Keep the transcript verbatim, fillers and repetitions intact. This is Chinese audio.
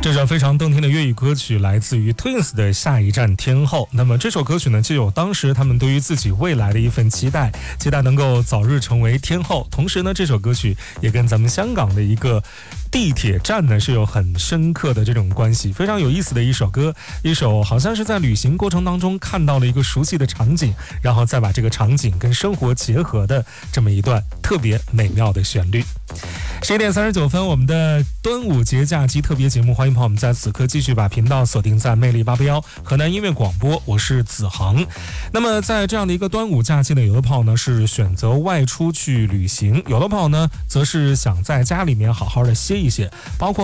这首非常动听的粤语歌曲来自于 Twins 的下一站天后。那么这首歌曲呢，就有当时他们对于自己未来的一份期待，期待能够早日成为天后。同时呢，这首歌曲也跟咱们香港的一个地铁站呢是有很深刻的这种关系，非常有意思的一首歌，一首好像是在旅行过程当中看到了一个熟悉的场景，然后再把这个场景跟生活结合的这么一段特别美妙的旋律。十一点三十九分，我们的端午节假期特别节目，欢迎朋友们在此刻继续把频道锁定在魅力八八幺河南音乐广播，我是子恒。那么在这样的一个端午假期呢，有的朋友呢是选择外出去旅行，有的朋友呢则是想在家里面好好的歇一歇，包括